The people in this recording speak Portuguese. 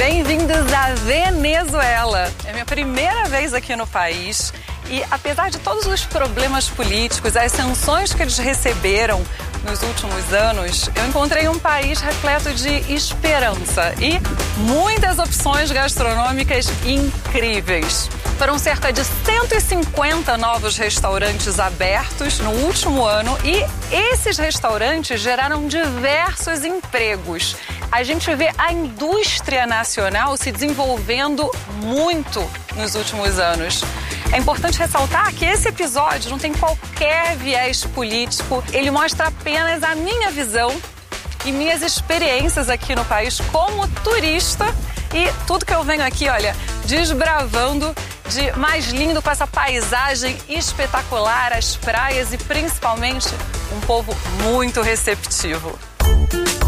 Bem-vindos à Venezuela! É minha primeira vez aqui no país e, apesar de todos os problemas políticos, as sanções que eles receberam nos últimos anos, eu encontrei um país repleto de esperança e muitas opções gastronômicas incríveis. Foram cerca de 150 novos restaurantes abertos no último ano e esses restaurantes geraram diversos empregos. A gente vê a indústria nacional se desenvolvendo muito nos últimos anos. É importante ressaltar que esse episódio não tem qualquer viés político, ele mostra apenas a minha visão e minhas experiências aqui no país como turista e tudo que eu venho aqui, olha, desbravando de mais lindo com essa paisagem espetacular, as praias e principalmente um povo muito receptivo.